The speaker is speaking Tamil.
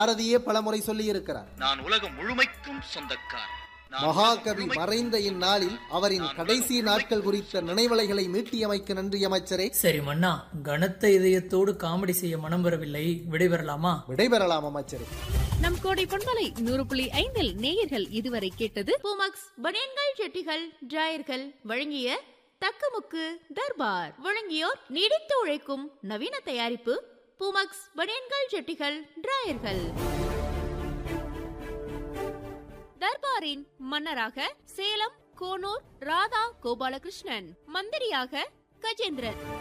பாரதியே பலமுறை சொல்லி இருக்கிறார். நான் உலகம் முழுமைக்கும் சொந்தக்காரன். மகாகவி மறைந்த இந்நாளில் அவரின் கடைசி நாட்கள் குறித்த நினைவலைகளை மீட்டியமைக்க நன்றி அமைச்சரே. சரி மன்னா, கனத்த இதயத்தோடு காமெடி செய்ய மனம் வரவில்லை, விடைபெறலாமா? விடைபெறலாம் அமைச்சரே. நம் கோடை பண்பலை 100.5 நேயர்கள் இதுவரை கேட்டது பூமக்ஸ் பனியன்கள் ஜெட்டிகள் டிராயர்கள் வழங்கிய தக்கமுக்கு தர்பார். வழங்கியோர் நீடித்து உழைக்கும் நவீன தயாரிப்பு பூமக்ஸ் பனியன்கள் ஜெட்டிகள் டிராயர்கள். தர்பாரின் மன்னராக சேலம் கோனூர் ராதா கோபாலகிருஷ்ணன், மந்திரியாக கஜேந்திரன்.